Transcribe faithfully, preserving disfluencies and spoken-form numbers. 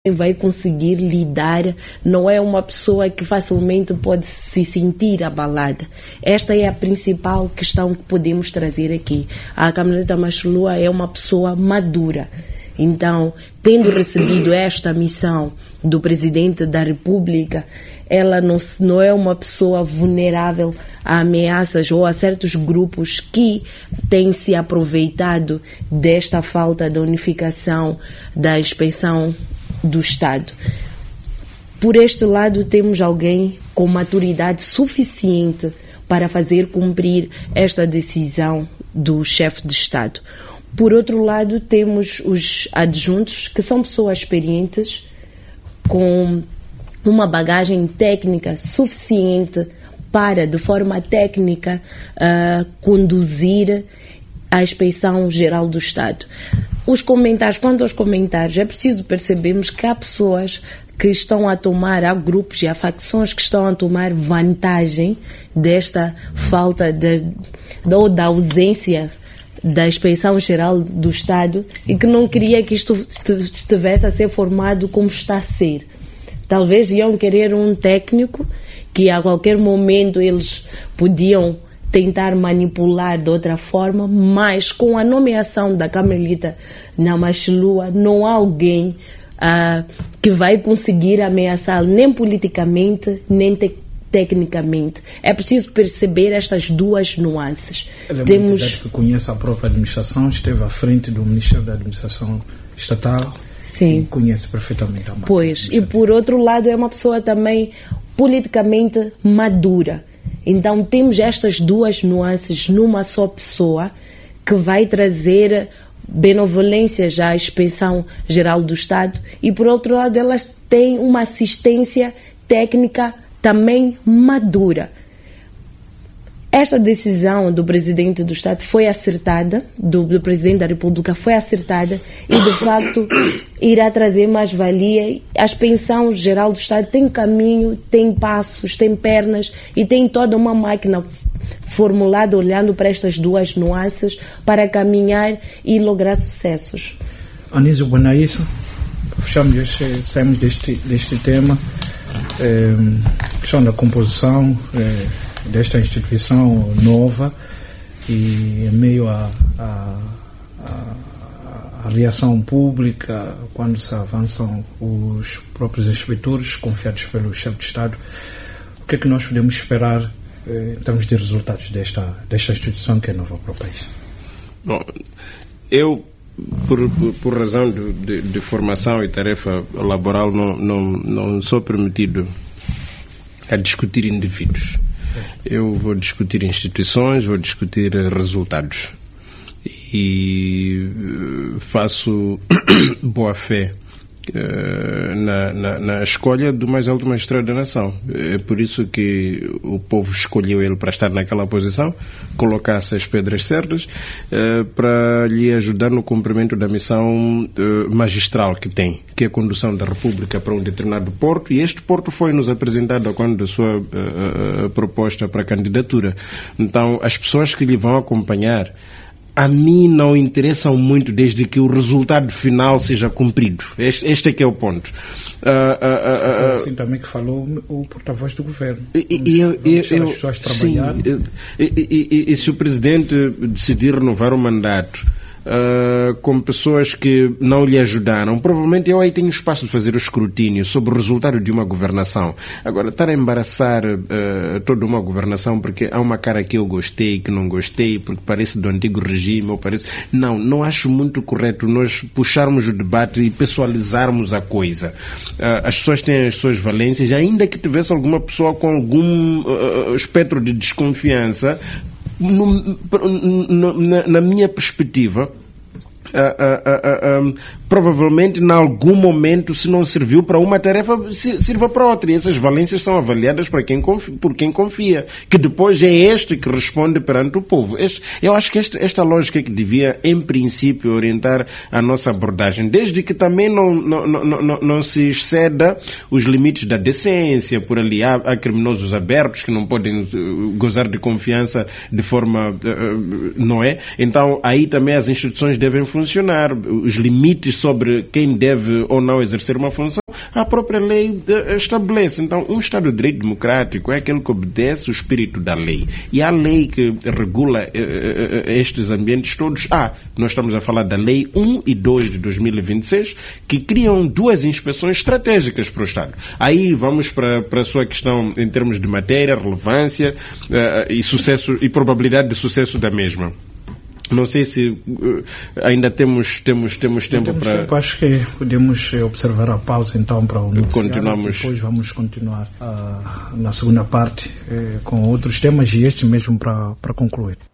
vai conseguir lidar, não é uma pessoa que facilmente pode se sentir abalada. Esta é a principal questão que podemos trazer aqui. A Carmelita Machilua é uma pessoa madura. Então, tendo recebido esta missão do Presidente da República, ela não, não é uma pessoa vulnerável a ameaças ou a certos grupos que têm se aproveitado desta falta de unificação da inspeção do Estado. Por este lado, temos alguém com maturidade suficiente para fazer cumprir esta decisão do chefe de Estado. Por outro lado, temos os adjuntos, que são pessoas experientes, com uma bagagem técnica suficiente para, de forma técnica, uh, conduzir a inspeção geral do Estado. Os comentários, quanto aos comentários, é preciso percebermos que há pessoas que estão a tomar, há grupos e há facções que estão a tomar vantagem desta falta de, ou da ausência da inspeção geral do Estado e que não queria que isto estivesse a ser formado como está a ser. Talvez iam querer um técnico que a qualquer momento eles podiam tentar manipular de outra forma, mas com a nomeação da Carmelita Machilua não há alguém uh, que vai conseguir ameaçá-lo nem politicamente, nem te- tecnicamente. É preciso perceber estas duas nuances. Ela é Temos... uma entidade que conhece a própria administração, esteve à frente do Ministério da Administração Estatal. Sim. E conhece perfeitamente a máquina. Pois, e por outro lado é uma pessoa também politicamente madura. Então temos estas duas nuances numa só pessoa que vai trazer benevolências à inspeção geral do Estado e por outro lado elas têm uma assistência técnica também madura. Esta decisão do Presidente do Estado foi acertada, do, do Presidente da República foi acertada e, de facto, irá trazer mais-valia. A inspeção geral do Estado tem caminho, tem passos, tem pernas e tem toda uma máquina formulada olhando para estas duas nuances para caminhar e lograr sucessos. Anísio Bonaissa, fechamos este, saímos deste, deste tema, é, questão da composição é, desta instituição nova e em meio à a, a, a, a reação pública quando se avançam os próprios inspetores confiados pelo chefe de Estado, o que é que nós podemos esperar eh, em termos de resultados desta, desta instituição que é nova para o país? Bom, eu por, por, por razão de, de, de formação e tarefa laboral não, não, não sou permitido a discutir indivíduos. Eu vou discutir instituições, vou discutir resultados e faço boa fé uh, na, na, na escolha do mais alto magistrado da nação. É por isso que o povo escolheu ele para estar naquela posição, colocasse as pedras certas uh, para lhe ajudar no cumprimento da missão uh, magistral que tem, que é a condução da República para um determinado porto, e este porto foi-nos apresentado quando da sua uh, uh, proposta para a candidatura. Então, as pessoas que lhe vão acompanhar, a mim não interessam muito desde que o resultado final seja cumprido. Este, este é que é o ponto. Uh, uh, uh, Foi assim também que falou o porta-voz do governo. E, e, eu, eu, as pessoas trabalharem. Sim, e, e, e, e se o Presidente decidir renovar o mandato Uh, com pessoas que não lhe ajudaram, provavelmente eu aí tenho espaço de fazer o escrutínio sobre o resultado de uma governação. Agora, estar a embaraçar uh, toda uma governação porque há uma cara que eu gostei, que não gostei, porque parece do antigo regime, ou parece... Não, não acho muito correto nós puxarmos o debate e pessoalizarmos a coisa. Uh, as pessoas têm as suas valências, e ainda que tivesse alguma pessoa com algum uh, espectro de desconfiança, No, no, na, na minha perspectiva, uh, uh, uh, uh, provavelmente, em algum momento, se não serviu para uma tarefa, sirva para outra. E essas valências são avaliadas para quem confia, por quem confia, que depois é este que responde perante o povo. Este, eu acho que este, esta lógica é que devia, em princípio, orientar a nossa abordagem, desde que também não, não, não, não, não se exceda os limites da decência. Por ali há, há criminosos abertos que não podem uh, gozar de confiança de forma, uh, não é? Então, aí também as instituições devem funcionar. Os limites sobre quem deve ou não exercer uma função, a própria lei estabelece. Então, um Estado de Direito Democrático é aquele que obedece o espírito da lei. E a lei que regula estes ambientes todos, ah, nós estamos a falar da Lei um e dois de dois mil e vinte e seis, que criam duas inspeções estratégicas para o Estado. Aí vamos para, para a sua questão em termos de matéria, relevância uh, e sucesso e probabilidade de sucesso da mesma. Não sei se uh, ainda temos, temos, temos tempo temos para... Tempo, acho que podemos observar a pausa então para o noticiário. Continuamos. Depois vamos continuar uh, na segunda parte uh, com outros temas e este mesmo para, para concluir.